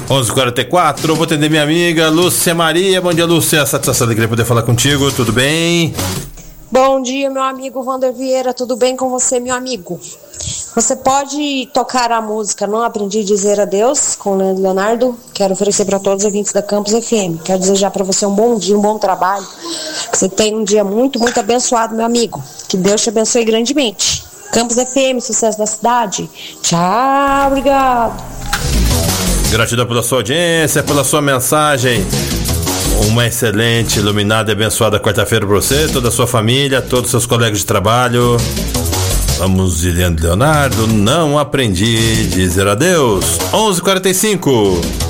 11h44, vou atender minha amiga Lúcia Maria. Bom dia, Lúcia. Satisfação, alegria poder falar contigo. Tudo bem? Bom dia, meu amigo Wander Vieira. Tudo bem com você, meu amigo? Você pode tocar a música Não Aprendi a Dizer Adeus, com o Leonardo? Quero oferecer para todos os ouvintes da Campus FM. Quero desejar para você um bom dia, um bom trabalho. Que você tenha um dia muito, muito abençoado, meu amigo. Que Deus te abençoe grandemente. Campus FM, sucesso da cidade. Tchau, obrigado. Gratidão pela sua audiência, pela sua mensagem. Uma excelente, iluminada e abençoada quarta-feira para você, toda a sua família, todos os seus colegas de trabalho. Vamos, Leonardo, não aprendi a dizer adeus. 11h45.